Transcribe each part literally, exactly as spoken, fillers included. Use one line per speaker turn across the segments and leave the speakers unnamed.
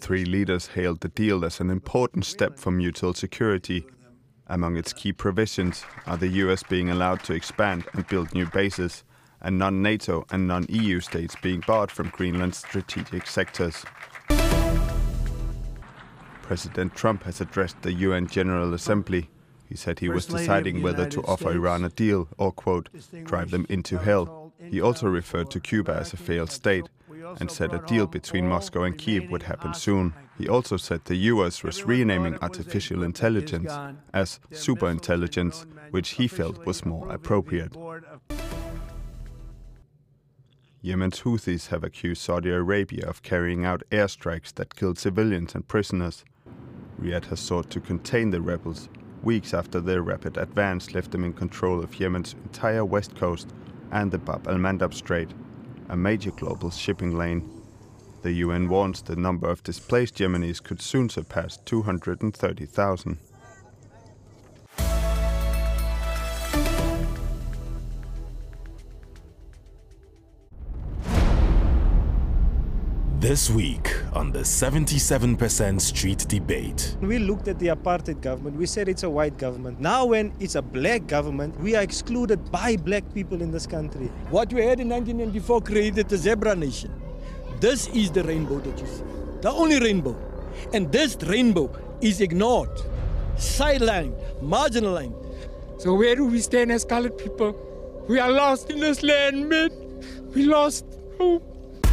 three leaders hailed the deal as an important step for mutual security. Among its key provisions are the U S being allowed to expand and build new bases, and non-NATO and non-E U states being barred from Greenland's strategic sectors. President Trump has addressed the U N General Assembly. He said he was deciding whether to offer Iran a deal or, quote, drive them into hell. He also referred to Cuba as a failed state and said a deal between Moscow and Kiev would happen soon. He also said the U S was renaming artificial intelligence as superintelligence, which he felt was more appropriate. Yemen's Houthis have accused Saudi Arabia of carrying out airstrikes that killed civilians and prisoners. Riyadh has sought to contain the rebels weeks after their rapid advance left them in control of Yemen's entire west coast and the Bab al-Mandab Strait, a major global shipping lane. The U N warns the number of displaced Yemenis could soon surpass two hundred thirty thousand.
This week on the seventy-seven percent Street Debate.
We looked at the apartheid government, we said it's a white government. Now when it's a black government, we are excluded by black people in this country.
What we had in nineteen ninety-four created the zebra nation. This is the rainbow that you see, the only rainbow. And this rainbow is ignored, sidelined, marginalized.
So where do we stand as colored people? We are lost in this land, man. We lost hope.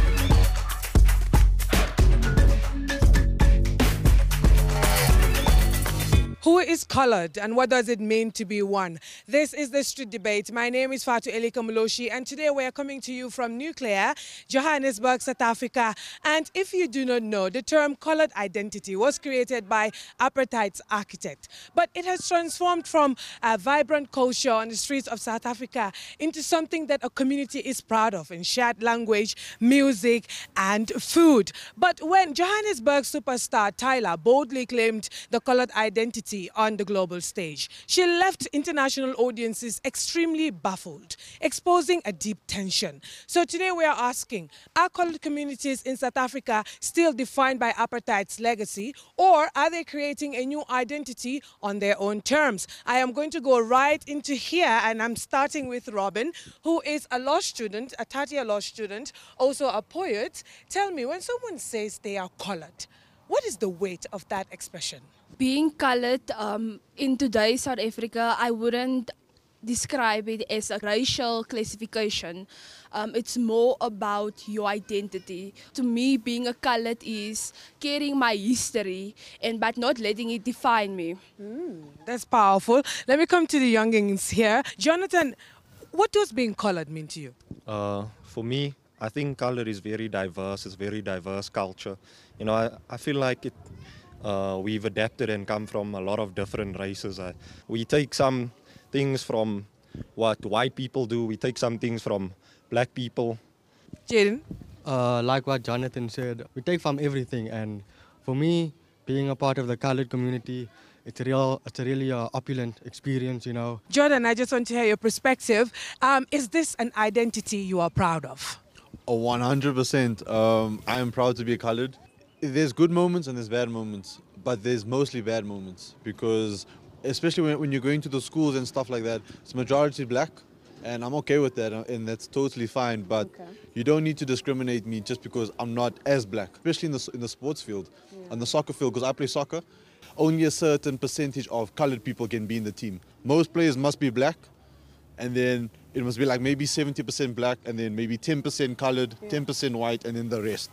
Who is colored and what does it mean to be one? This is the Street Debate. My name is Fatu Elika Moloshi and today we are coming to you from Nuclear, Johannesburg, South Africa. And if you do not know, the term colored identity was created by apartheid's architect. But it has transformed from a vibrant culture on the streets of South Africa into something that a community is proud of in shared language, music and food. But when Johannesburg superstar Tyla boldly claimed the colored identity on the global stage, she left international audiences extremely baffled, exposing a deep tension. So today we are asking, are colored communities in South Africa still defined by apartheid's legacy, or are they creating a new identity on their own terms? I am going to go right into here and I'm starting with Robin, who is a law student, a third-year law student, also a poet. Tell me, when someone says they are colored, what is the weight of that expression?
Being colored um, in today's South Africa, I wouldn't describe it as a racial classification. Um, it's more about your identity. To me, being a colored is carrying my history and but not letting it define me.
Mm, that's powerful. Let me come to the youngins here. Jonathan, what does being colored mean to you?
Uh, for me, I think color is very diverse. It's very diverse culture. You know, I, I feel like it. Uh, we've adapted and come from a lot of different races. Uh, we take some things from what white people do. We take some things from black people.
Jaden?
Uh, like what Jonathan said, we take from everything. And for me, being a part of the colored community, it's a real, it's a really uh, opulent experience, you know.
Jordan, I just want to hear your perspective. Um, is this an identity you are proud of?
Oh, one hundred percent. Um, I am proud to be colored. There's good moments and there's bad moments, but there's mostly bad moments because especially when, when you're going to the schools and stuff like that, it's majority black and I'm okay with that and that's totally fine, but okay. You don't need to discriminate me just because I'm not as black, especially in the, in the sports field, yeah. On the soccer field, because I play soccer, only a certain percentage of colored people can be in the team. Most players must be black and then it must be like maybe seventy percent black and then maybe ten percent colored, yeah. ten percent white and then the rest.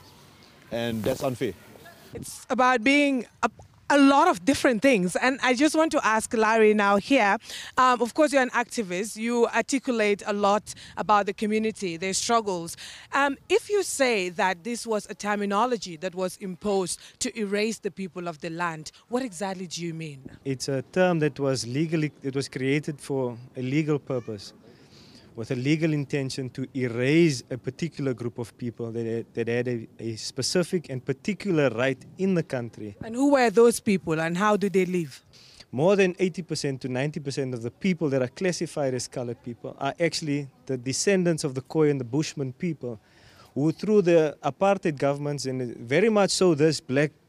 And that's unfair.
It's about being a, a lot of different things. And I just want to ask Larry now here. Um, of course, you're an activist. You articulate a lot about the community, their struggles. Um, if you say that this was a terminology that was imposed to erase the people of the land, what exactly do you mean?
It's a term that was legally, it was created for a legal purpose, with a legal intention to erase a particular group of people that had, that had a, a specific and particular right in the country.
And who were those people and how do they live?
More than eighty percent to ninety percent of the people that are classified as colored people are actually the descendants of the Khoi and the Bushman people, who through the apartheid governments and very much so this black